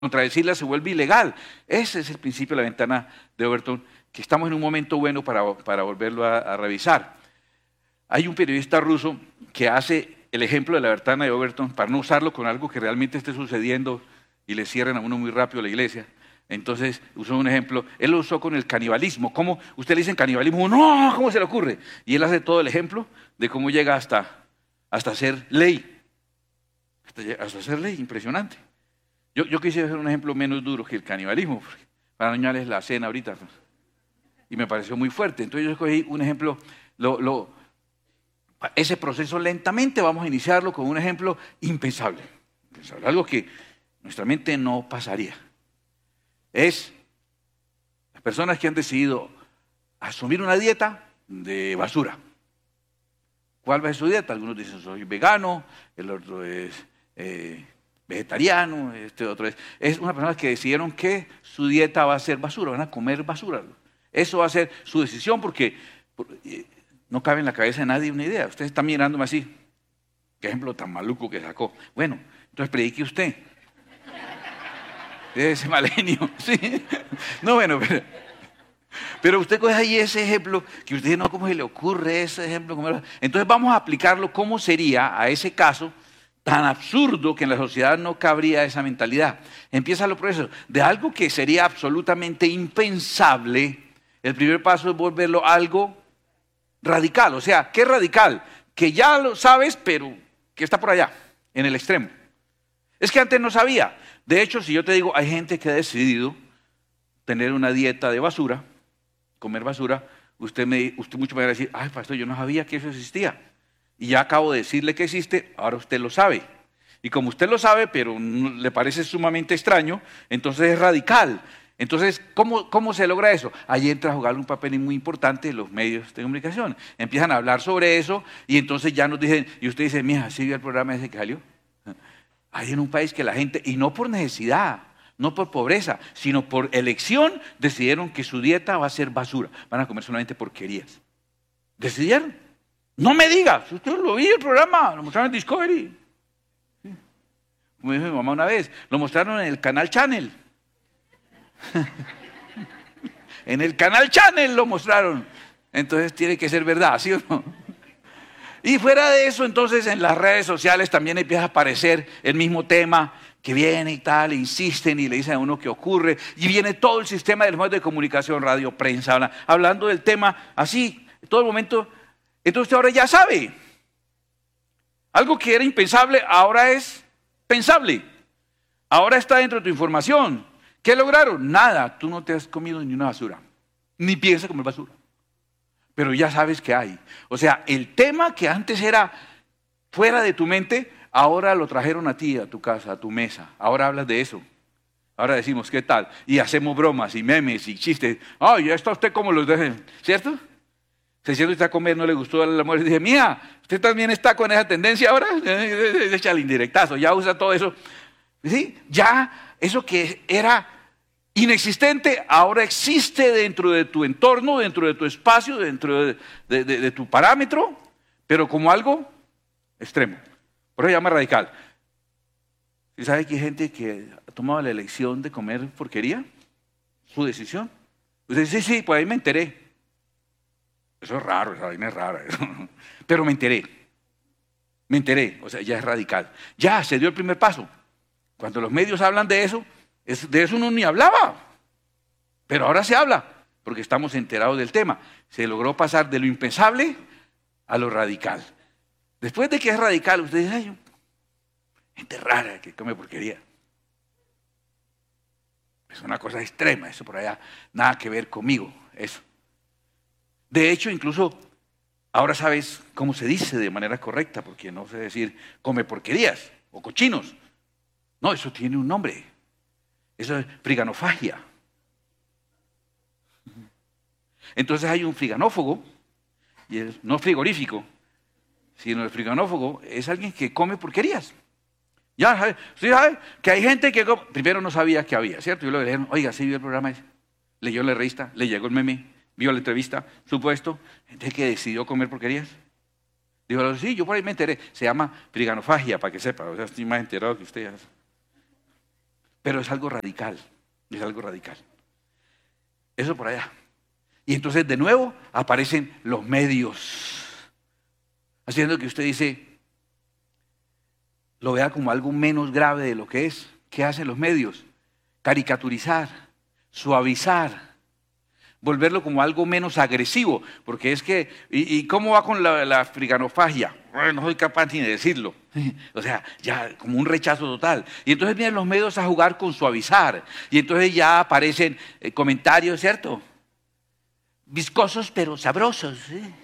contradecirla se vuelve ilegal. Ese es el principio de la ventana de Overton, que estamos en un momento bueno para volverlo a revisar. Hay un periodista ruso que hace el ejemplo de la ventana de Overton para no usarlo con algo que realmente esté sucediendo y le cierren a uno muy rápido la iglesia. Entonces usó un ejemplo, él lo usó con el canibalismo. ¿Cómo? Usted le dice canibalismo, no, ¿cómo se le ocurre? Y él hace todo el ejemplo de cómo llega hasta hacer ley. Hasta hacer ley, impresionante. Yo quise hacer un ejemplo menos duro que el canibalismo, para no dañarles la cena ahorita. Y me pareció muy fuerte. Entonces yo escogí un ejemplo, ese proceso lentamente vamos a iniciarlo con un ejemplo impensable. Algo que nuestra mente no pasaría. Es las personas que han decidido asumir una dieta de basura. ¿Cuál va a ser su dieta? Algunos dicen soy vegano, el otro es vegetariano, este otro es una persona que decidieron que su dieta va a ser basura, van a comer basura. Eso va a ser su decisión porque no cabe en la cabeza de nadie una idea. Usted está mirándome así. Qué ejemplo tan maluco que sacó. Bueno, entonces predique usted. Ese mal genio, ¿sí? No, bueno, pero usted coge ahí ese ejemplo que usted dice, no, ¿cómo se le ocurre ese ejemplo? Entonces vamos a aplicarlo cómo sería a ese caso tan absurdo que en la sociedad no cabría esa mentalidad. Empieza el proceso de algo que sería absolutamente impensable. El primer paso es volverlo algo radical. O sea, ¿qué es radical? Que ya lo sabes, pero que está por allá, en el extremo. Es que antes no sabía. De hecho, si yo te digo, hay gente que ha decidido tener una dieta de basura, comer basura, usted mucho me va a decir, ay, pastor, yo no sabía que eso existía. Y ya acabo de decirle que existe, ahora usted lo sabe. Y como usted lo sabe, pero le parece sumamente extraño, entonces es radical. Entonces, ¿cómo se logra eso? Ahí entra a jugar un papel muy importante los medios de comunicación. Empiezan a hablar sobre eso y entonces ya nos dicen, y usted dice, mija, ¿sí vio el programa ese que salió? Hay en un país que la gente, y no por necesidad, no por pobreza, sino por elección, decidieron que su dieta va a ser basura. Van a comer solamente porquerías. ¿Decidieron? No me diga, usted lo vi el programa, lo mostraron en Discovery. Como dijo mi mamá una vez, lo mostraron en el Canal Channel. En el Canal Channel lo mostraron. Entonces tiene que ser verdad, ¿sí o no? Y fuera de eso, entonces en las redes sociales también empieza a aparecer el mismo tema que viene y tal, insisten y le dicen a uno qué ocurre. Y viene todo el sistema de los medios de comunicación, radio, prensa, hablando del tema así, todo el momento. Entonces usted ahora ya sabe. Algo que era impensable ahora es pensable. Ahora está dentro de tu información. ¿Qué lograron? Nada, tú no te has comido ni una basura, ni piensas comer basura. Pero ya sabes que hay. O sea, el tema que antes era fuera de tu mente, ahora lo trajeron a ti, a tu casa, a tu mesa. Ahora hablas de eso. Ahora decimos, ¿qué tal? Y hacemos bromas y memes y chistes. Ay, ya está usted como los dejen, ¿cierto? Se siente usted a comer, no le gustó a la mujer. Y dice, mía, ¿usted también está con esa tendencia ahora? Echa el indirectazo, ya usa todo eso. ¿Sí? Ya eso que era inexistente, ahora existe dentro de tu entorno, dentro de tu espacio, dentro de tu parámetro, pero como algo extremo. Por eso se llama radical. ¿Y sabe que hay gente que ha tomado la elección de comer porquería? Su decisión. Usted dice, sí, pues ahí me enteré. Eso es raro, esa vaina es rara. Pero me enteré, o sea, ya es radical. Ya se dio el primer paso. Cuando los medios hablan de eso uno ni hablaba, pero ahora se habla, porque estamos enterados del tema. Se logró pasar de lo impensable a lo radical. Después de que es radical, usted dice, ay, gente rara que come porquería. Es una cosa extrema, eso por allá, nada que ver conmigo, eso. De hecho, incluso, ahora sabes cómo se dice de manera correcta, porque no sé decir come porquerías o cochinos. No, eso tiene un nombre. Eso es friganofagia. Entonces hay un friganófago, y no frigorífico, sino el friganófago es alguien que come porquerías. Ya sabe, usted sabe que hay gente que come. Primero no sabía que había, ¿cierto? Y luego le dijeron, oiga, ¿sí vio el programa ese? Leyó la revista, le llegó el meme, vio la entrevista, supuesto, gente que decidió comer porquerías. Dijo, sí, yo por ahí me enteré. Se llama friganofagia, para que sepa, o sea, estoy más enterado que usted. pero es algo radical, es algo radical. Eso por allá. Y entonces de nuevo aparecen los medios, haciendo que usted dice, lo vea como algo menos grave de lo que es. ¿Qué hacen los medios? Caricaturizar, suavizar, volverlo como algo menos agresivo, porque es que, ¿y cómo va con la friganofagia? No soy capaz ni de decirlo. O sea, ya como un rechazo total. Y entonces vienen los medios a jugar con suavizar, y entonces ya aparecen comentarios, ¿cierto? Viscosos pero sabrosos.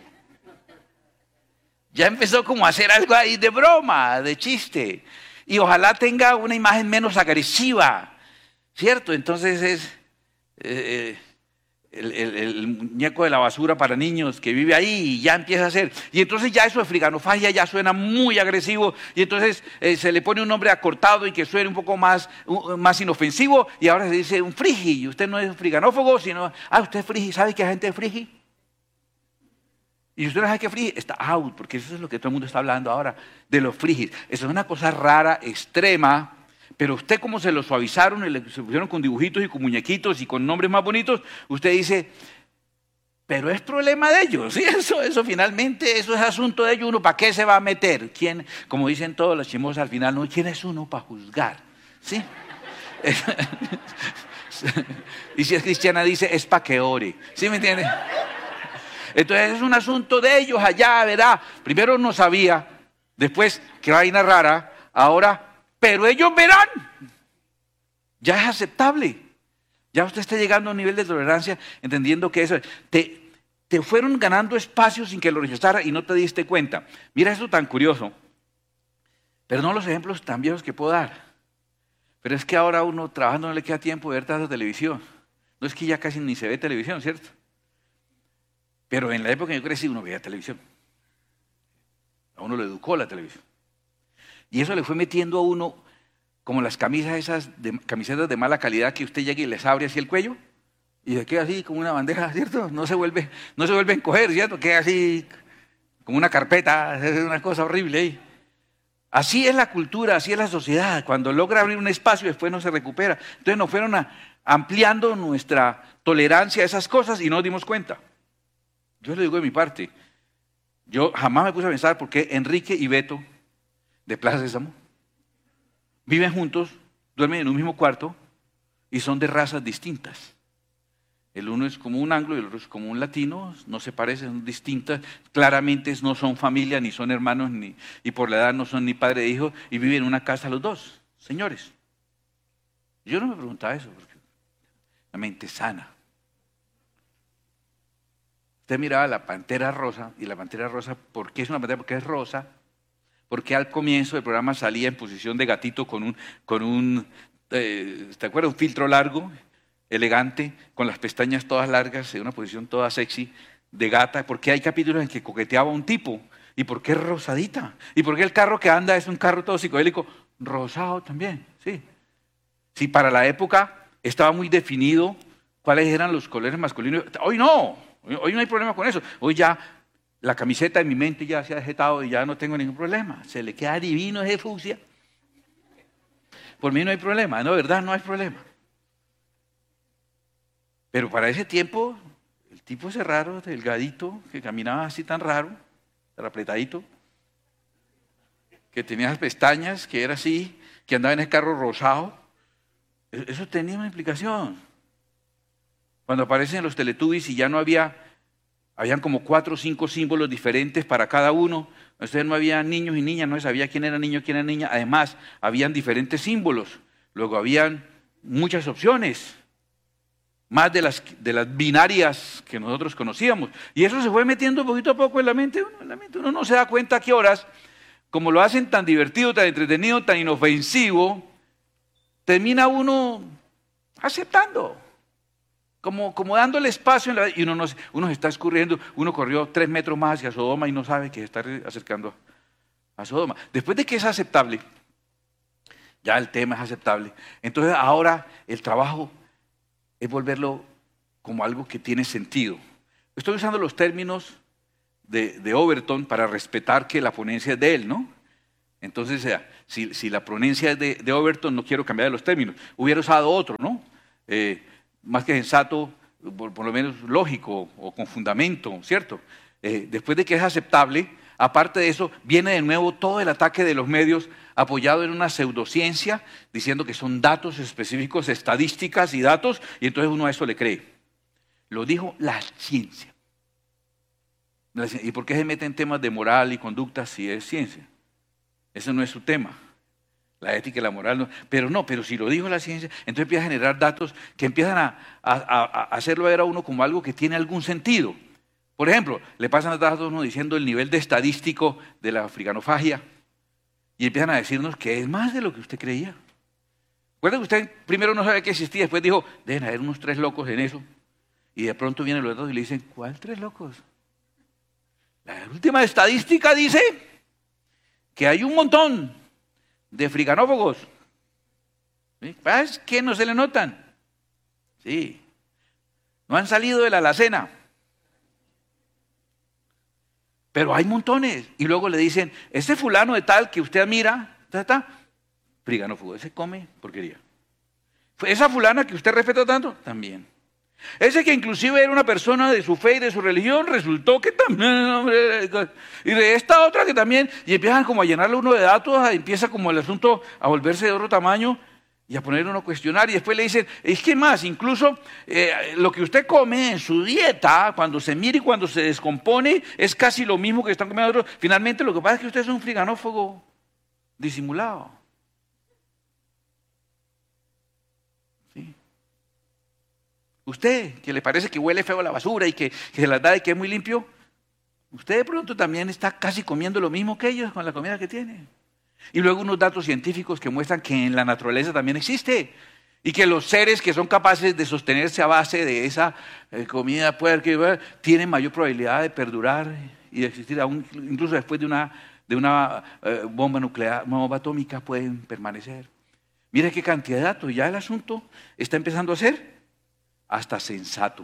Ya empezó como a hacer algo ahí de broma, de chiste. Y ojalá tenga una imagen menos agresiva, ¿cierto? Entonces es el muñeco de la basura para niños que vive ahí y ya empieza a hacer. Y entonces ya eso de friganofagia ya suena muy agresivo y entonces se le pone un nombre acortado y que suene un poco más inofensivo y ahora se dice un frigi. Y usted no es friganófogo, sino, usted es frigi. ¿Sabe qué gente es frigi? Y usted no sabe qué frigi, está out, porque eso es lo que todo el mundo está hablando ahora, de los frigis. Eso es una cosa rara, extrema. Pero usted como se lo suavizaron y se pusieron con dibujitos y con muñequitos y con nombres más bonitos, usted dice, pero es problema de ellos, ¿sí? Eso finalmente, eso es asunto de ellos, uno ¿para qué se va a meter? ¿Quién, como dicen todos los chismosos al final, no, ¿quién es uno para juzgar? ¿Sí? Y si es cristiana dice, es para que ore, ¿sí me entiende? Entonces es un asunto de ellos allá, verá, primero no sabía, después, qué vaina rara, ahora... Pero ellos verán, ya es aceptable, ya usted está llegando a un nivel de tolerancia entendiendo que eso, te fueron ganando espacio sin que lo rechazara y no te diste cuenta. Mira eso tan curioso, pero no los ejemplos tan viejos que puedo dar, pero es que ahora uno trabajando no le queda tiempo de ver tanta televisión, no es que ya casi ni se ve televisión, ¿cierto? Pero en la época que yo crecí uno veía televisión, a uno lo educó la televisión. Y eso le fue metiendo a uno como las camisas esas, camisetas de mala calidad que usted llega y les abre así el cuello y se queda así como una bandeja, ¿cierto? No se vuelve a encoger, ¿cierto? Queda así como una carpeta, es una cosa horrible ahí. Así es la cultura, así es la sociedad. Cuando logra abrir un espacio después no se recupera. Entonces nos fueron ampliando nuestra tolerancia a esas cosas y no nos dimos cuenta. Yo le digo de mi parte, yo jamás me puse a pensar por qué Enrique y Beto de Plaza Sésamo viven juntos, duermen en un mismo cuarto y son de razas distintas. El uno es como un anglo y el otro es como un latino, no se parecen, son distintas, claramente no son familia, ni son hermanos, y por la edad no son ni padre e hijo, y viven en una casa los dos, señores. Yo no me preguntaba eso, porque la mente sana. Usted miraba la pantera rosa, y la pantera rosa, ¿por qué es una pantera? Porque es rosa. Porque al comienzo del programa salía en posición de gatito con un ¿te acuerdas? Un filtro largo, elegante, con las pestañas todas largas, en una posición toda sexy de gata. Porque hay capítulos en que coqueteaba un tipo. ¿Y por qué rosadita? ¿Y por qué el carro que anda es un carro todo psicodélico? Rosado también, sí. Sí, para la época estaba muy definido cuáles eran los colores masculinos. Hoy no hay problema con eso. Hoy ya... La camiseta en mi mente ya se ha dejetado y ya no tengo ningún problema. Se le queda divino ese fucsia. Por mí no hay problema, no, ¿verdad? No hay problema. Pero para ese tiempo, el tipo ese raro, delgadito, que caminaba así tan raro, tan apretadito, que tenía las pestañas, que era así, que andaba en el carro rosado, eso tenía una implicación. Cuando aparecen los Teletubbies y ya no habían como 4 o 5 símbolos diferentes para cada uno. Entonces no había niños y niñas, no se sabía quién era niño, quién era niña. Además, habían diferentes símbolos. Luego habían muchas opciones, más de las binarias que nosotros conocíamos. Y eso se fue metiendo poquito a poco en la mente. Uno no se da cuenta a qué horas, como lo hacen tan divertido, tan entretenido, tan inofensivo, termina uno aceptando. Como dándole espacio y uno se está escurriendo, uno corrió 3 metros más hacia Sodoma y no sabe que se está acercando a Sodoma. Después de que es aceptable, ya el tema es aceptable, entonces ahora el trabajo es volverlo como algo que tiene sentido. Estoy usando los términos de Overton para respetar que la ponencia es de él, ¿no? Entonces, si la pronuncia es de Overton, no quiero cambiar los términos. Hubiera usado otro, ¿no? Más que sensato, por lo menos lógico o con fundamento, ¿cierto? Después de que es aceptable, aparte de eso, viene de nuevo todo el ataque de los medios apoyado en una pseudociencia, diciendo que son datos específicos, estadísticas y datos, y entonces uno a eso le cree. Lo dijo la ciencia. ¿Y por qué se mete en temas de moral y conducta si es ciencia? Ese no es su tema. La ética y la moral no. Pero si lo dijo la ciencia, entonces empieza a generar datos que empiezan a hacerlo ver a uno como algo que tiene algún sentido. Por ejemplo, le pasan los datos a uno diciendo el nivel de estadístico de la africanofagia y empiezan a decirnos que es más de lo que usted creía. Recuerda que usted primero no sabía que existía, después dijo, deben haber unos 3 locos en eso. Y de pronto vienen los datos y le dicen, ¿cuál 3 locos? La última estadística dice que hay un montón de friganófagos. ¿Sí? ¿Es que no se le notan? Sí. No han salido de la alacena. Pero hay montones. Y luego le dicen, ese fulano de tal que usted admira, friganófago, ese come porquería. Esa fulana que usted respeta tanto, también. Ese que inclusive era una persona de su fe y de su religión, resultó que también, y de esta otra que también, y empiezan como a llenarle uno de datos, empieza como el asunto a volverse de otro tamaño y a poner uno a cuestionar, y después le dicen, es que más, incluso lo que usted come en su dieta, cuando se mira y cuando se descompone, es casi lo mismo que están comiendo otros. Finalmente lo que pasa es que usted es un friganófago disimulado. Usted, que le parece que huele feo la basura y que se las da y que es muy limpio, usted de pronto también está casi comiendo lo mismo que ellos con la comida que tiene. Y luego unos datos científicos que muestran que en la naturaleza también existe y que los seres que son capaces de sostenerse a base de esa comida puerca tienen mayor probabilidad de perdurar y de existir, incluso después de una bomba nuclear, una bomba atómica pueden permanecer. Mire qué cantidad de datos, ya el asunto está empezando a ser hasta sensato.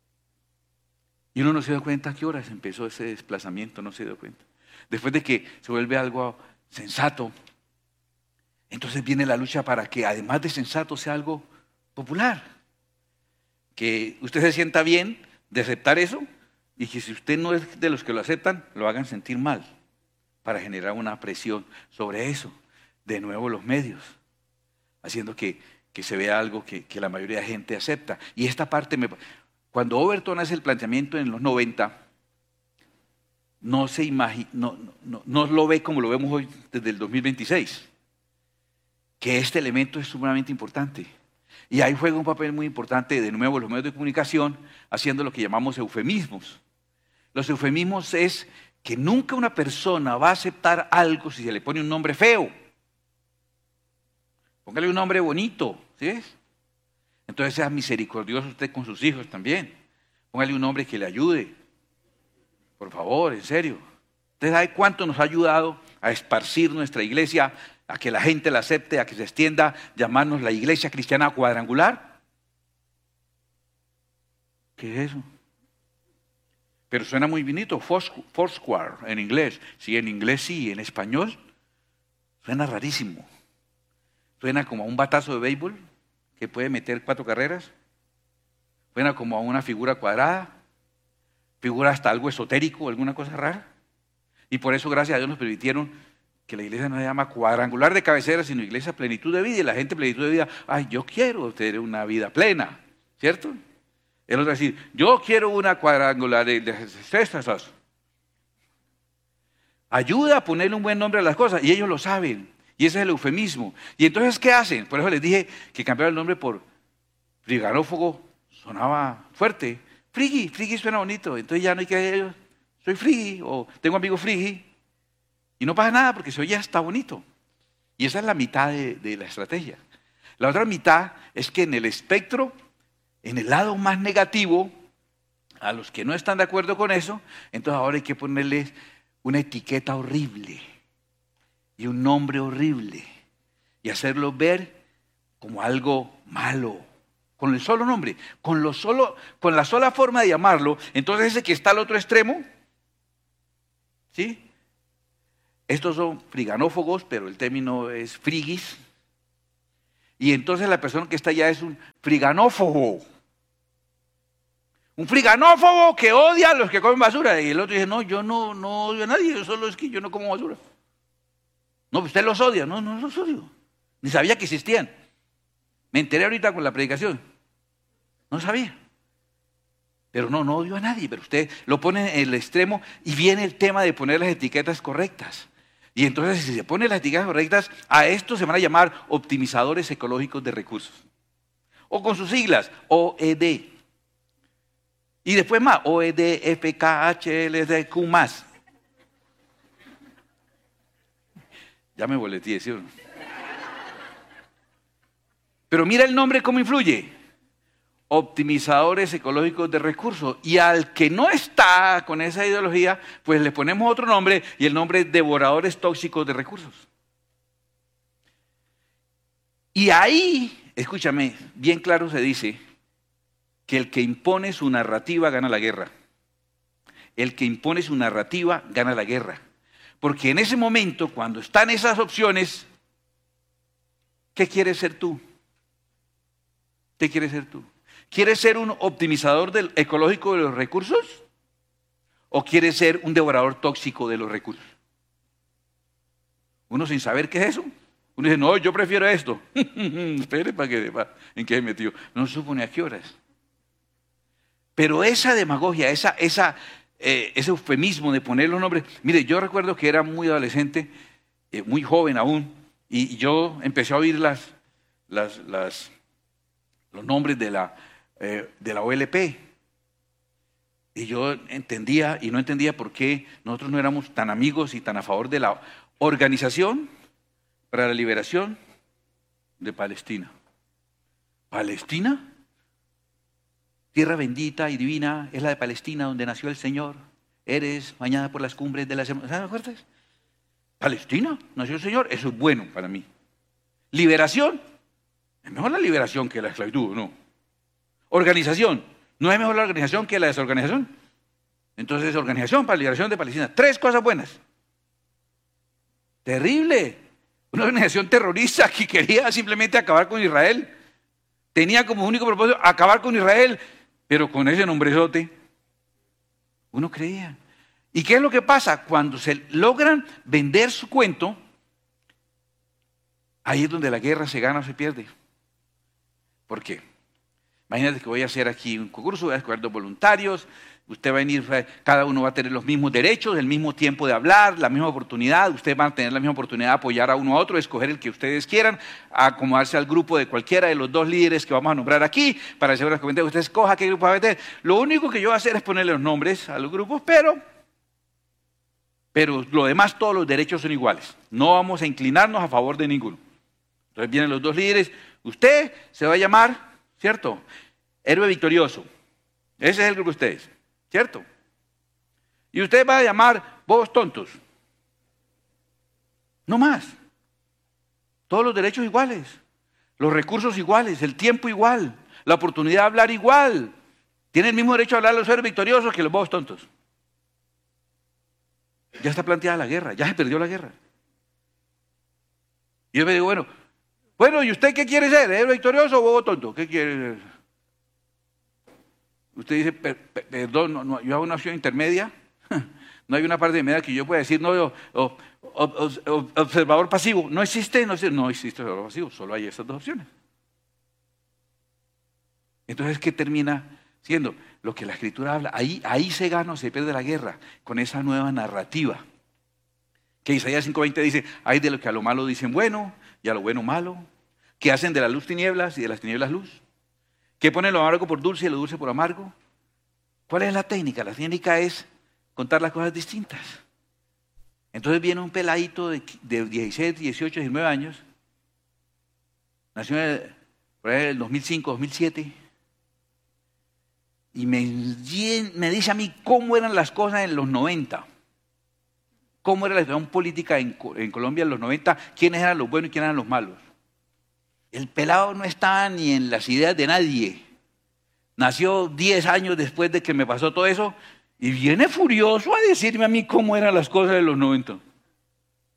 Y uno no se da cuenta a qué horas empezó ese desplazamiento, no se dio cuenta. Después de que se vuelve algo sensato, entonces viene la lucha para que además de sensato sea algo popular. Que usted se sienta bien de aceptar eso y que si usted no es de los que lo aceptan, lo hagan sentir mal para generar una presión sobre eso. De nuevo los medios, haciendo que se vea algo que la mayoría de gente acepta. Y esta parte, cuando Overton hace el planteamiento en los 90, no lo ve como lo vemos hoy desde el 2026, que este elemento es sumamente importante. Y ahí juega un papel muy importante, de nuevo, los medios de comunicación, haciendo lo que llamamos eufemismos. Los eufemismos es que nunca una persona va a aceptar algo si se le pone un nombre feo. Póngale un nombre bonito, ¿sí ves? Entonces sea misericordioso usted con sus hijos también. Póngale un nombre que le ayude. Por favor, en serio. ¿Usted sabe cuánto nos ha ayudado a esparcir nuestra iglesia, a que la gente la acepte, a que se extienda, llamarnos la iglesia cristiana cuadrangular? ¿Qué es eso? Pero suena muy bonito, Foursquare en inglés. Sí, en inglés sí, en español suena rarísimo. Suena como a un batazo de béisbol que puede meter 4 carreras. Suena como a una figura cuadrada. Figura hasta algo esotérico, alguna cosa rara. Y por eso, gracias a Dios, nos permitieron que la iglesia no se llama cuadrangular de cabecera, sino iglesia plenitud de vida. Y la gente plenitud de vida, ay, yo quiero tener una vida plena, ¿cierto? El otro decir, yo quiero una cuadrangular de estas. Ayuda a ponerle un buen nombre a las cosas, y ellos lo saben. Y ese es el eufemismo. Y entonces, ¿qué hacen? Por eso les dije que cambiaron el nombre por friganófago, sonaba fuerte. Frigi suena bonito. Entonces ya no hay que decir, soy frigi, o tengo amigos frigi. Y no pasa nada porque se oye hasta bonito. Y esa es la mitad de la estrategia. La otra mitad es que en el espectro, en el lado más negativo, a los que no están de acuerdo con eso, entonces ahora hay que ponerles una etiqueta horrible y un nombre horrible y hacerlo ver como algo malo, con el solo nombre, con la sola forma de llamarlo. Entonces ese que está al otro extremo, ¿sí? Estos son friganófagos, pero el término es frigis. Y entonces la persona que está allá es un friganófobo. Un friganófobo que odia a los que comen basura. Y el otro dice, no, yo no odio a nadie, yo solo es que yo no como basura. No, usted los odia. No, no los odio. Ni sabía que existían. Me enteré ahorita con la predicación. No sabía. Pero no odio a nadie. Pero usted lo pone en el extremo y viene el tema de poner las etiquetas correctas. Y entonces si se ponen las etiquetas correctas, a esto se van a llamar optimizadores ecológicos de recursos. O con sus siglas, OED. Y después más, OED, FKHLDQ más. Ya me boleteé, ¿sí o no? Pero mira el nombre cómo influye. Optimizadores ecológicos de recursos. Y al que no está con esa ideología, pues le ponemos otro nombre y el nombre es devoradores tóxicos de recursos. Y ahí, escúchame, bien claro se dice que el que impone su narrativa gana la guerra. El que impone su narrativa gana la guerra. Porque en ese momento, cuando están esas opciones, ¿qué quieres ser tú? ¿Qué quieres ser tú? ¿Quieres ser un optimizador ecológico de los recursos? ¿O quieres ser un devorador tóxico de los recursos? Uno sin saber qué es eso. Uno dice, no, yo prefiero esto. Espere para que sepa en qué se metió. No supo ni a qué horas. Pero esa demagogia, ese eufemismo de poner los nombres. Mire, yo recuerdo que era muy adolescente, muy joven aún, y yo empecé a oír los nombres de la OLP. Y yo entendía y no entendía por qué nosotros no éramos tan amigos y tan a favor de la Organización para la Liberación de Palestina. ¿Palestina? Tierra bendita y divina es la de Palestina, donde nació el Señor. Eres bañada por las cumbres de las... ¿Sabes? ¿Me acuerdas? Palestina, nació el Señor. Eso es bueno para mí. Liberación. Es mejor la liberación que la esclavitud, ¿no? Organización. ¿No es mejor la organización que la desorganización? Entonces, Organización para la Liberación de Palestina. 3 cosas buenas. Terrible. Una organización terrorista que quería simplemente acabar con Israel. Tenía como único propósito acabar con Israel, pero con ese nombrezote. Uno creía. ¿Y qué es lo que pasa? Cuando se logran vender su cuento, ahí es donde la guerra se gana o se pierde. ¿Por qué? Imagínate que voy a hacer aquí un concurso, voy a escoger 2 voluntarios, usted va a venir, cada uno va a tener los mismos derechos, el mismo tiempo de hablar, la misma oportunidad, ustedes van a tener la misma oportunidad de apoyar a uno a otro, escoger el que ustedes quieran, acomodarse al grupo de cualquiera de los 2 líderes que vamos a nombrar aquí, para hacer unas comentarios, usted escoja qué grupo va a meter. Lo único que yo voy a hacer es ponerle los nombres a los grupos, pero lo demás, todos los derechos son iguales. No vamos a inclinarnos a favor de ninguno. Entonces vienen los 2 líderes, usted se va a llamar, ¿cierto? Héroe victorioso. Ese es el grupo de ustedes, ¿cierto? Y usted va a llamar bobos tontos. No más. Todos los derechos iguales, los recursos iguales, el tiempo igual, la oportunidad de hablar igual. Tiene el mismo derecho a hablar los héroes victoriosos que los bobos tontos. Ya está planteada la guerra, ya se perdió la guerra. Y yo me digo, bueno, ¿y usted qué quiere ser? ¿Héroe victorioso o bobo tonto? ¿Qué quiere ser? Usted dice, perdón, no, yo hago una opción intermedia. No hay una parte media que yo pueda decir, no, observador pasivo. No existe observador pasivo, solo hay esas 2 opciones. Entonces, ¿qué termina siendo? Lo que la Escritura habla. Ahí se gana o se pierde la guerra, con esa nueva narrativa. Que Isaías 5:20 dice, hay de los que a lo malo dicen bueno y a lo bueno malo, que hacen de la luz tinieblas y de las tinieblas luz. ¿Qué ponen lo amargo por dulce y lo dulce por amargo? ¿Cuál es la técnica? La técnica es contar las cosas distintas. Entonces viene un peladito de 17, 18, 19 años, nació por ahí en el 2005, 2007, y me dice a mí cómo eran las cosas en los 90. Cómo era la situación política en Colombia en los 90, quiénes eran los buenos y quiénes eran los malos. El pelado no está ni en las ideas de nadie. Nació 10 años después de que me pasó todo eso y viene furioso a decirme a mí cómo eran las cosas de los 90.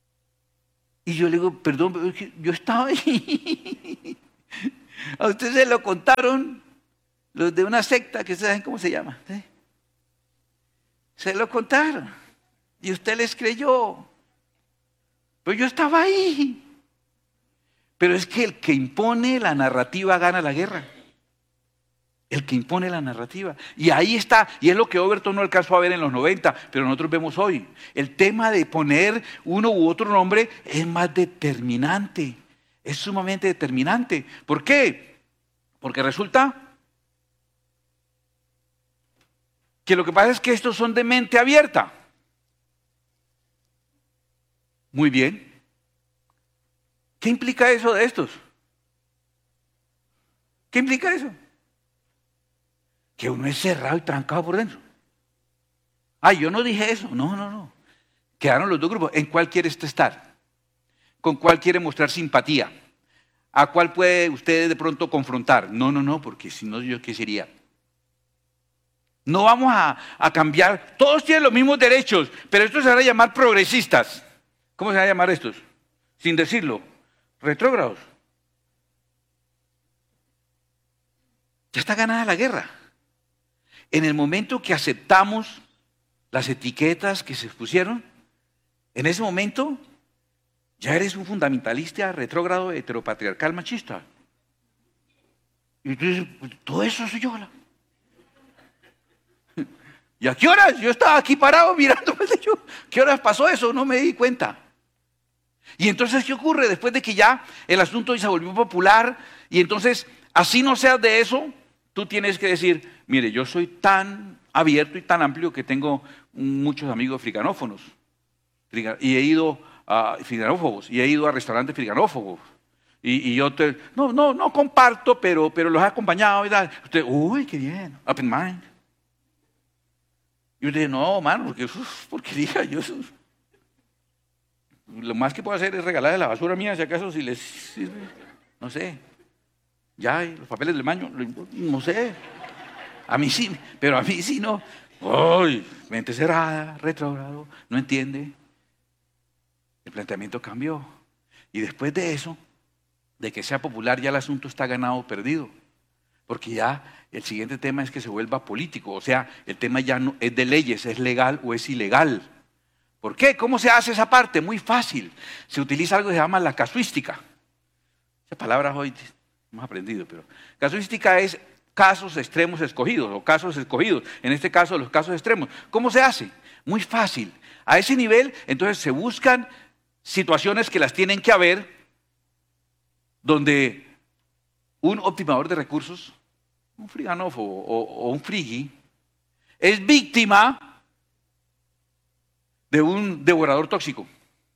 Y yo le digo, perdón, pero es que yo estaba ahí. A usted se lo contaron los de una secta que ustedes saben cómo se llama. ¿Sí? Se lo contaron y usted les creyó. Pero yo estaba ahí. Pero es que el que impone la narrativa gana la guerra. El que impone la narrativa. Y ahí está, y es lo que Overton no alcanzó a ver en los 90, pero nosotros vemos hoy. El tema de poner uno u otro nombre es más determinante. Es sumamente determinante. ¿Por qué? Porque resulta que lo que pasa es que estos son de mente abierta. Muy bien. ¿Qué implica eso de estos? ¿Qué implica eso? Que uno es cerrado y trancado por dentro. Ay, yo no dije eso. No. Quedaron los dos grupos. ¿En cuál quiere usted estar? ¿Con cuál quiere mostrar simpatía? ¿A cuál puede usted de pronto confrontar? No, porque si no, ¿yo qué sería? No vamos a cambiar. Todos tienen los mismos derechos, pero estos se van a llamar progresistas. ¿Cómo se van a llamar estos? Sin decirlo. Retrógrados. Ya está ganada la guerra. En el momento que aceptamos las etiquetas que se pusieron, en ese momento ya eres un fundamentalista retrógrado, heteropatriarcal, machista. Y tú dices, pues, todo eso soy yo. ¿Y a qué horas? Yo estaba aquí parado mirando. ¿Qué horas pasó eso? No me di cuenta. Y entonces, ¿qué ocurre? Después de que ya el asunto se volvió popular, y entonces, así no seas de eso, tú tienes que decir, mire, yo soy tan abierto y tan amplio que tengo muchos amigos friganófonos. Y he ido a friganófobos, y he ido a restaurantes friganófobos. Y yo no comparto, pero los he acompañado y tal. Usted, uy, qué bien, open mind. Y usted, no, mano, porque eso es porquería. Lo más que puedo hacer es regalarle la basura mía, si acaso, si les sirve. No sé. Ya, los papeles del baño, no sé. A mí sí, pero a mí sí no. ¡Ay! Mente cerrada, retrógrado, no entiende. El planteamiento cambió. Y después de eso, de que sea popular, ya el asunto está ganado o perdido. Porque ya el siguiente tema es que se vuelva político. O sea, el tema ya no es de leyes, es legal o es ilegal. ¿Por qué? ¿Cómo se hace esa parte? Muy fácil. Se utiliza algo que se llama la casuística. Esa palabra hoy hemos aprendido, pero casuística es casos extremos escogidos o casos escogidos. En este caso, los casos extremos. ¿Cómo se hace? Muy fácil. A ese nivel, entonces se buscan situaciones que las tienen que haber, donde un optimador de recursos, un friganófobo o un frigi, es víctima de un devorador tóxico.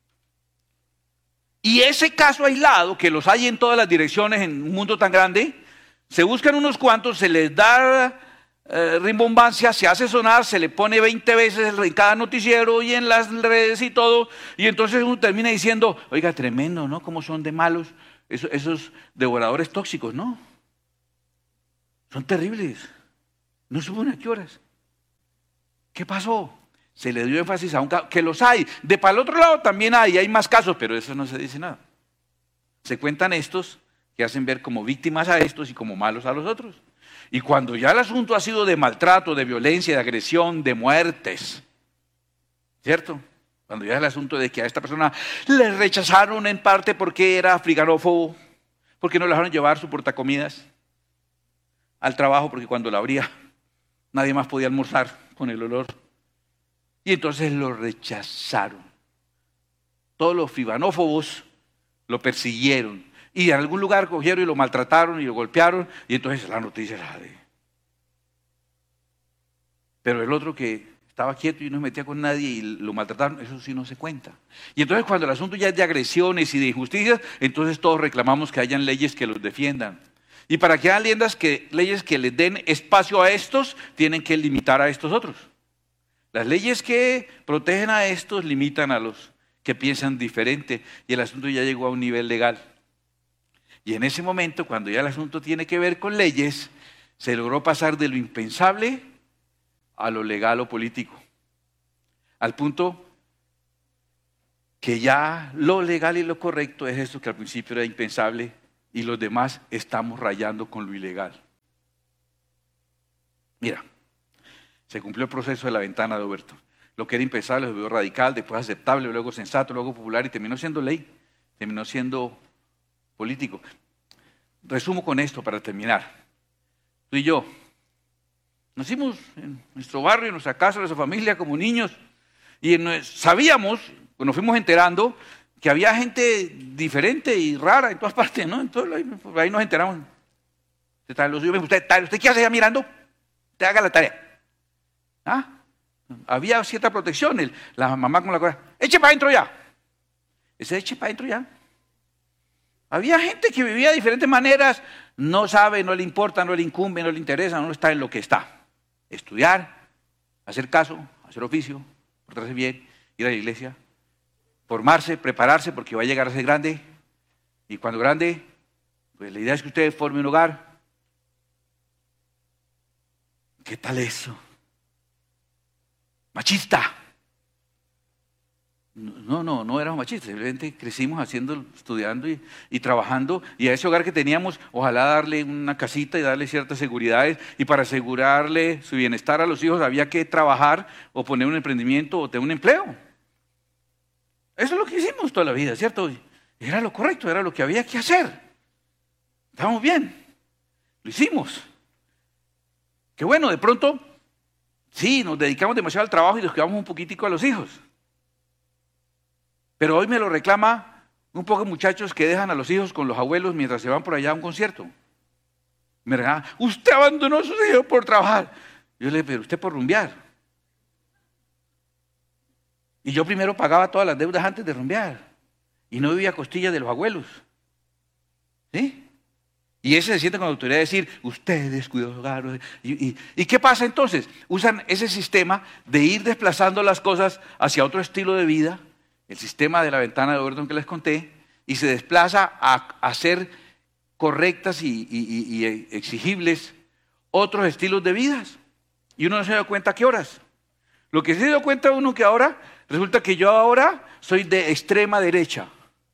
Y ese caso aislado, que los hay en todas las direcciones en un mundo tan grande, se buscan unos cuantos, se les da rimbombancia, se hace sonar, se le pone 20 veces en cada noticiero y en las redes y todo, y entonces uno termina diciendo, oiga, tremendo, ¿no? ¿Cómo son de malos esos devoradores tóxicos, no? Son terribles. No suben a qué horas. ¿Qué pasó? Se le dio énfasis a un caso, que los hay. De para el otro lado también hay más casos, pero eso no se dice nada. Se cuentan estos que hacen ver como víctimas a estos y como malos a los otros. Y cuando ya el asunto ha sido de maltrato, de violencia, de agresión, de muertes, ¿cierto? Cuando ya el asunto de que a esta persona le rechazaron en parte porque era friganófobo, porque no le dejaron llevar su portacomidas al trabajo, porque cuando la abría nadie más podía almorzar con el olor. Y entonces lo rechazaron. Todos los friganófobos lo persiguieron. Y en algún lugar cogieron y lo maltrataron y lo golpearon. Y entonces la noticia era de... Pero el otro que estaba quieto y no se metía con nadie y lo maltrataron, eso sí no se cuenta. Y entonces cuando el asunto ya es de agresiones y de injusticias, entonces todos reclamamos que hayan leyes que los defiendan. Y para que haya leyes que les den espacio a estos, tienen que limitar a estos otros. Las leyes que protegen a estos limitan a los que piensan diferente y el asunto ya llegó a un nivel legal. Y en ese momento, cuando ya el asunto tiene que ver con leyes, se logró pasar de lo impensable a lo legal o político. Al punto que ya lo legal y lo correcto es esto que al principio era impensable y los demás estamos rayando con lo ilegal. Mira, se cumplió el proceso de la ventana de Overton. Lo que era impensable se volvió radical, después aceptable, luego sensato, luego popular y terminó siendo ley, terminó siendo político. Resumo con esto para terminar. Tú y yo nacimos en nuestro barrio, en nuestra casa, en nuestra familia, como niños, y sabíamos, pues nos fuimos enterando, que había gente diferente y rara en todas partes, ¿no? Entonces ahí nos enteramos. ¿Usted qué hace allá mirando? Usted haga la tarea. ¿Ah? Había cierta protección. La mamá con la cosa, eche para adentro ya. Ese eche para adentro ya. Había gente que vivía de diferentes maneras, no sabe, no le importa, no le incumbe, no le interesa, no está en lo que está. Estudiar, hacer caso, hacer oficio, portarse bien, ir a la iglesia, formarse, prepararse porque va a llegar a ser grande. Y cuando grande, pues la idea es que usted forme un hogar. ¿Qué tal eso? Machista. No éramos machistas, simplemente crecimos estudiando y trabajando, y a ese hogar que teníamos, ojalá darle una casita y darle ciertas seguridades, y para asegurarle su bienestar a los hijos había que trabajar o poner un emprendimiento o tener un empleo. Eso es lo que hicimos toda la vida, ¿cierto? Era lo correcto, era lo que había que hacer. Estábamos bien, lo hicimos. Qué bueno, de pronto, sí, nos dedicamos demasiado al trabajo y descuidamos un poquitico a los hijos. Pero hoy me lo reclama un poco muchachos que dejan a los hijos con los abuelos mientras se van por allá a un concierto. Me reclama, usted abandonó a sus hijos por trabajar. Yo le digo, pero usted por rumbear. Y yo primero pagaba todas las deudas antes de rumbear. Y no vivía a costillas de los abuelos. ¿Sí? Y ese se siente con la autoridad de decir, usted descuidó su hogar. ¿Y qué pasa entonces? Usan ese sistema de ir desplazando las cosas hacia otro estilo de vida, el sistema de la ventana de Overton que les conté, y se desplaza a hacer correctas y exigibles otros estilos de vidas. Y uno no se da cuenta a qué horas. Lo que se dio cuenta uno que ahora, resulta que yo ahora soy de extrema derecha.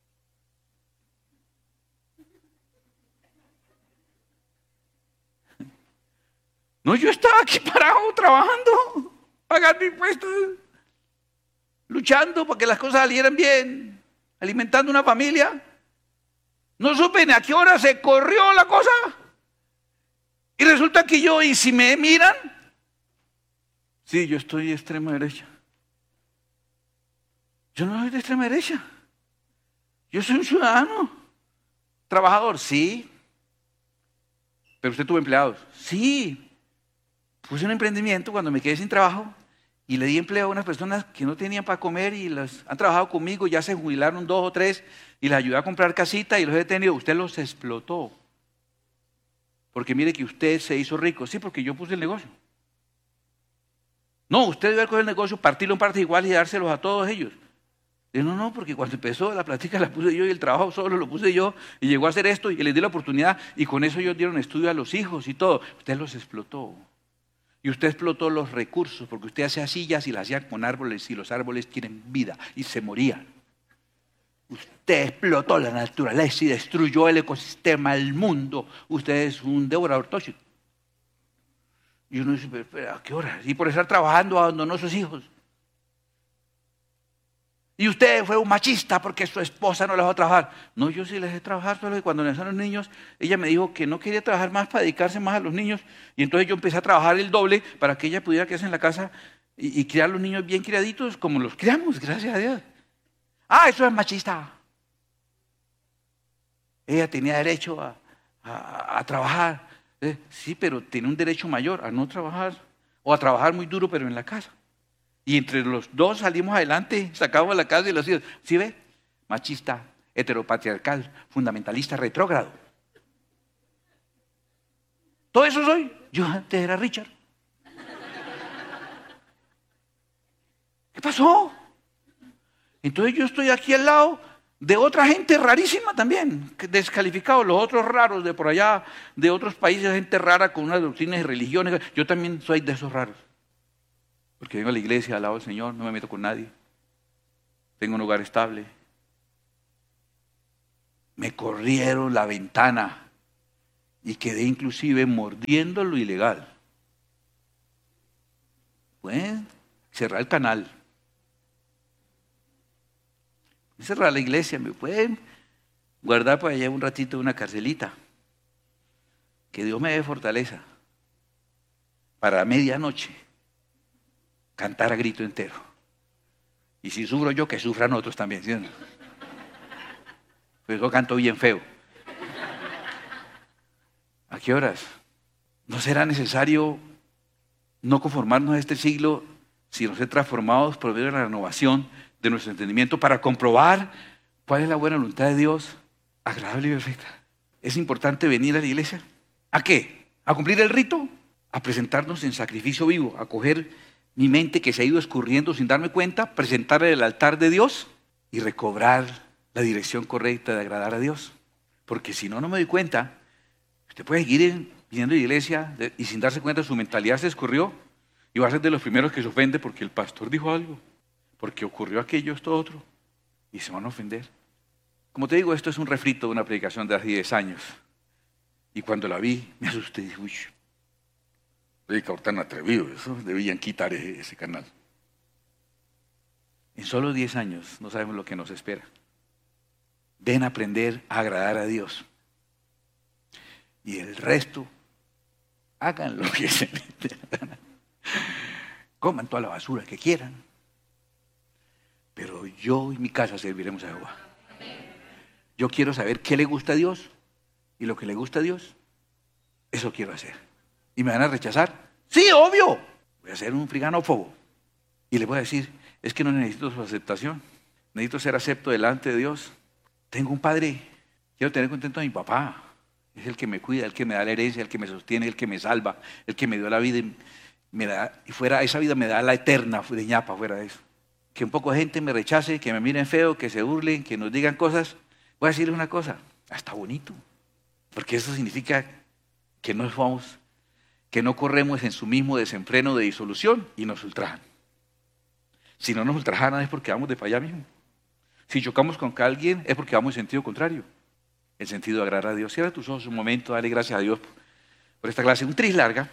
No, yo estaba aquí parado trabajando, pagando impuestos, luchando para que las cosas salieran bien, alimentando una familia. No supe ni a qué hora se corrió la cosa. Y resulta que yo, y si me miran, sí, yo estoy de extrema derecha. Yo no soy de extrema derecha. Yo soy un ciudadano, trabajador, sí. Pero usted tuvo empleados, sí. Puse un emprendimiento cuando me quedé sin trabajo y le di empleo a unas personas que no tenían para comer y las han trabajado conmigo, ya se jubilaron 2 o 3 y les ayudé a comprar casita y los he tenido. Usted los explotó. Porque mire que usted se hizo rico. Sí, porque yo puse el negocio. No, usted debe coger el negocio, partirlo en partes iguales y dárselos a todos ellos. Y no, porque cuando empezó la plática la puse yo y el trabajo solo lo puse yo y llegó a hacer esto y les di la oportunidad y con eso ellos dieron estudio a los hijos y todo. Usted los explotó. Y usted explotó los recursos porque usted hacía sillas y las hacía con árboles y los árboles tienen vida y se morían. Usted explotó la naturaleza y destruyó el ecosistema, el mundo. Usted es un devorador tóxico. Y uno dice, pero ¿a qué hora? Y por estar trabajando abandonó a sus hijos. Y usted fue un machista porque su esposa no le dejó trabajar. No, yo sí les dejé trabajar, solo que cuando nacieron los niños, ella me dijo que no quería trabajar más para dedicarse más a los niños. Y entonces yo empecé a trabajar el doble para que ella pudiera quedarse en la casa y criar a los niños bien criaditos como los criamos, gracias a Dios. Ah, eso es machista. Ella tenía derecho a trabajar. Sí, pero tiene un derecho mayor a no trabajar o a trabajar muy duro pero en la casa. Y entre los dos salimos adelante, sacamos la casa y los hijos. ¿Sí ve? Machista, heteropatriarcal, fundamentalista, retrógrado. Todo eso soy. Yo antes era Richard. ¿Qué pasó? Entonces yo estoy aquí al lado de otra gente rarísima también, descalificados, los otros raros de por allá, de otros países, gente rara con unas doctrinas y religiones. Yo también soy de esos raros. Porque vengo a la iglesia, al lado del Señor, no me meto con nadie. tengo un hogar estable. Me corrieron la ventana y quedé inclusive mordiendo lo ilegal. Pueden cerrar el canal, cerrar la iglesia, me pueden guardar para allá un ratito en una carcelita. Que Dios me dé fortaleza para la medianoche cantar a grito entero. Y si sufro yo, que sufran otros también, ¿sí o no? Pues yo canto bien feo. ¿A qué horas? ¿No será necesario no conformarnos a este siglo, sino ser transformados por medio de la renovación de nuestro entendimiento para comprobar cuál es la buena voluntad de Dios, agradable y perfecta? ¿Es importante venir a la iglesia? ¿A qué? ¿A cumplir el rito? ¿A presentarnos en sacrificio vivo? ¿A coger mi mente que se ha ido escurriendo sin darme cuenta, presentarle el altar de Dios y recobrar la dirección correcta de agradar a Dios? Porque si no, no me doy cuenta. Usted puede seguir viniendo a la iglesia y sin darse cuenta su mentalidad se escurrió y va a ser de los primeros que se ofende porque el pastor dijo algo, porque ocurrió aquello, esto, otro, y se van a ofender. Como te digo, esto es un refrito de una predicación de hace 10 años. Y cuando la vi, me asusté y dije, uy, predicador tan atrevido, eso debían quitar ese canal. En solo 10 años no sabemos lo que nos espera. Ven a aprender a agradar a Dios. Y el resto, hagan lo que se les dé la gana. Coman toda la basura que quieran. Pero yo y mi casa serviremos a Jehová. Yo quiero saber qué le gusta a Dios. Y lo que le gusta a Dios, eso quiero hacer. ¿Y me van a rechazar? Sí, obvio. Voy a ser un friganófobo. Y le voy a decir, es que no necesito su aceptación. Necesito ser acepto delante de Dios. Tengo un padre. Quiero tener contento a mi papá. Es el que me cuida, el que me da la herencia, el que me sostiene, el que me salva, el que me dio la vida y fuera esa vida me da la eterna de ñapa fuera de eso. Que un poco de gente me rechace, que me miren feo, que se burlen, que nos digan cosas. Voy a decirles una cosa, está bonito. Porque eso significa que no corremos en su mismo desenfreno de disolución y nos ultrajan. Si no nos ultrajan es porque vamos de para allá mismo. Si chocamos con alguien es porque vamos en sentido contrario. El sentido de agradar a Dios. Cierra tus ojos un momento, dale gracias a Dios por esta clase. Un tris larga.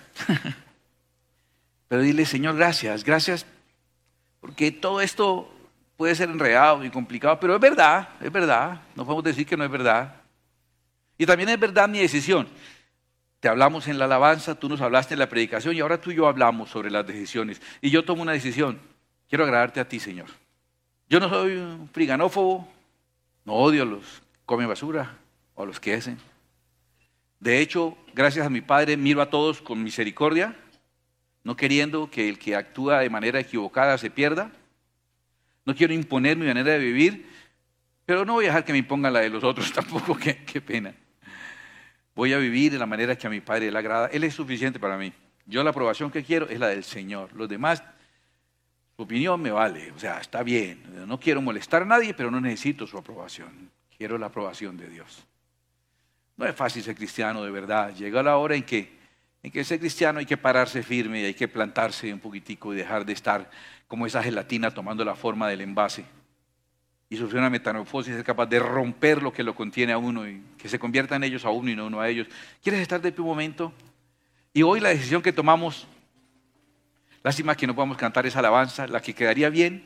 Pero dile, Señor, gracias, gracias. Porque todo esto puede ser enredado y complicado, pero es verdad. No podemos decir que no es verdad. Y también es verdad mi decisión. Te hablamos en la alabanza, tú nos hablaste en la predicación y ahora tú y yo hablamos sobre las decisiones. Y yo tomo una decisión. Quiero agradarte a ti, Señor. Yo no soy un friganófobo, no odio a los que comen basura o a los que hacen. De hecho, gracias a mi Padre, miro a todos con misericordia, no queriendo que el que actúa de manera equivocada se pierda. No quiero imponer mi manera de vivir, pero no voy a dejar que me impongan la de los otros tampoco, qué pena. Voy a vivir de la manera que a mi Padre le agrada. Él es suficiente para mí. Yo la aprobación que quiero es la del Señor. Los demás, su opinión me vale, o sea, está bien. No quiero molestar a nadie, pero no necesito su aprobación. Quiero la aprobación de Dios. No es fácil ser cristiano de verdad. Llega la hora en que ser cristiano hay que pararse firme y hay que plantarse un poquitico y dejar de estar como esa gelatina tomando la forma del envase. Y sufrir una metamorfosis, ser capaz de romper lo que lo contiene a uno y que se convierta en ellos a uno y no uno a ellos. ¿Quieres estar de pie un momento? Y hoy la decisión que tomamos, lástima que no podamos cantar esa alabanza, la que quedaría bien,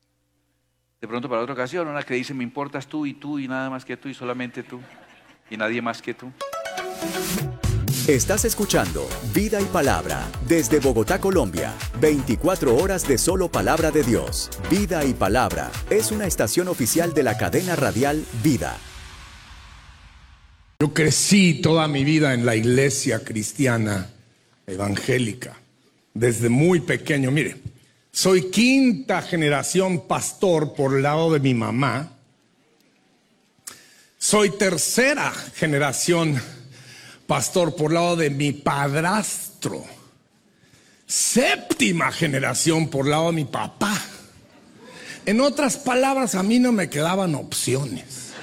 de pronto para otra ocasión, una que dice, me importas tú y nada más que tú y solamente tú y nadie más que tú. Estás escuchando Vida y Palabra desde Bogotá, Colombia. 24 horas de solo palabra de Dios. Vida y Palabra es una estación oficial de la cadena radial Vida. Yo crecí toda mi vida en la iglesia cristiana evangélica. Desde muy pequeño, mire, soy quinta generación pastor por el lado de mi mamá. Soy tercera generación pastor por lado de mi padrastro. Séptima generación por lado de mi papá. En otras palabras, a mí no me quedaban opciones.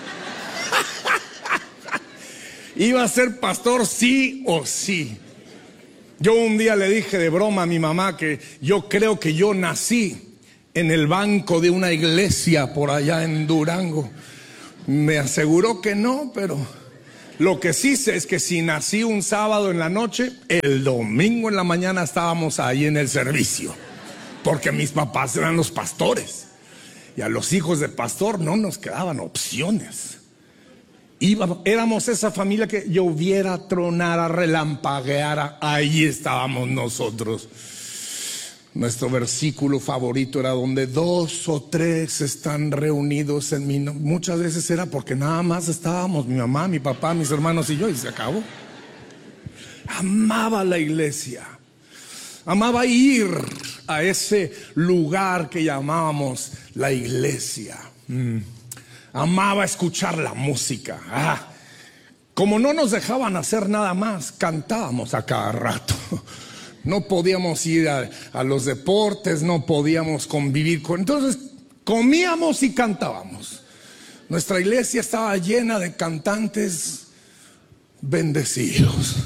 Iba a ser pastor sí o sí. Yo un día le dije de broma a mi mamá que yo creo que yo nací en el banco de una iglesia por allá en Durango. Me aseguró que no, pero lo que sí sé es que si nací un sábado en la noche, el domingo en la mañana estábamos ahí en el servicio, porque mis papás eran los pastores y a los hijos de pastor no nos quedaban opciones. Éramos esa familia que lloviera, tronara, relampagueara, ahí estábamos nosotros. Nuestro versículo favorito era: donde 2 o 3 están reunidos en mi nombre. Muchas veces era porque nada más estábamos mi mamá, mi papá, mis hermanos y yo, y se acabó. Amaba la iglesia, amaba ir a ese lugar que llamábamos la iglesia. Amaba escuchar la música. Como no nos dejaban hacer nada más, cantábamos a cada rato. No podíamos ir a los deportes, no podíamos convivir con... Entonces comíamos y cantábamos. Nuestra iglesia estaba llena de cantantes bendecidos.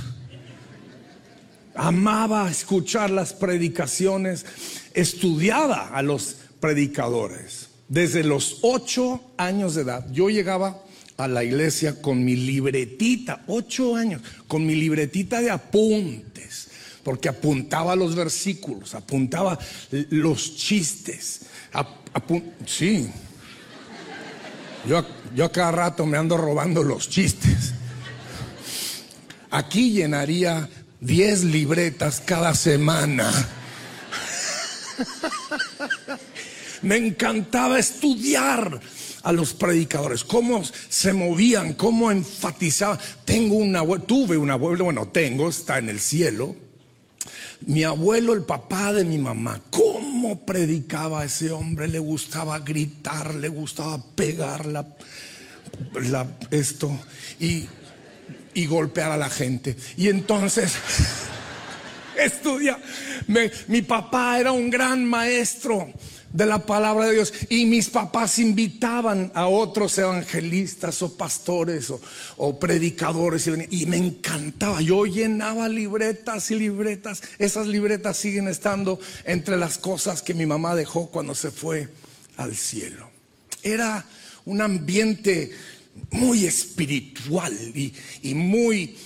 Amaba escuchar las predicaciones, estudiaba a los predicadores. Desde los 8 años de edad yo llegaba a la iglesia con mi libretita, 8 años, con mi libretita de apuntes, porque apuntaba los versículos, apuntaba los chistes. Sí, yo a cada rato me ando robando los chistes. Aquí llenaría 10 libretas cada semana. Me encantaba estudiar a los predicadores, cómo se movían, cómo enfatizaban. Tuve un abuelo, bueno, está en el cielo. Mi abuelo, el papá de mi mamá, cómo predicaba ese hombre. Le gustaba gritar, le gustaba pegar y golpear a la gente. Y entonces mi papá era un gran maestro de la palabra de Dios, y mis papás invitaban a otros evangelistas o pastores o predicadores, y me encantaba. Yo llenaba libretas y libretas. Esas libretas siguen estando entre las cosas que mi mamá dejó cuando se fue al cielo. Era un ambiente muy espiritual y muy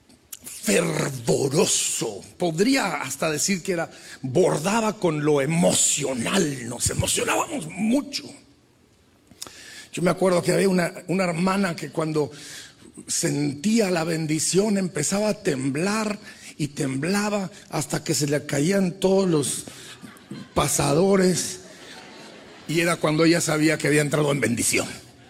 fervoroso. Podría hasta decir que bordaba con lo emocional. Nos emocionábamos mucho. Yo me acuerdo que había una hermana que cuando sentía la bendición empezaba a temblar y temblaba hasta que se le caían todos los pasadores, y era cuando ella sabía que había entrado en bendición.